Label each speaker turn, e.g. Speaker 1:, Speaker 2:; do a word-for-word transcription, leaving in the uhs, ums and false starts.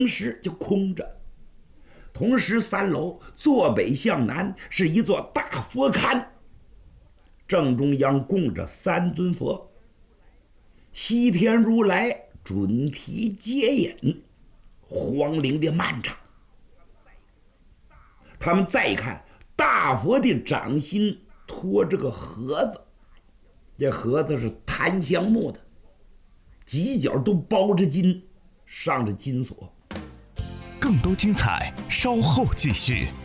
Speaker 1: 时就空着。同时，三楼坐北向南是一座大佛龛，正中央供着三尊佛。西天如来准提接引，皇陵的漫长。他们再看大佛的掌心托着个盒子，这盒子是檀香木的，犄角都包着金，上着金锁。
Speaker 2: 更多精彩，稍后继续。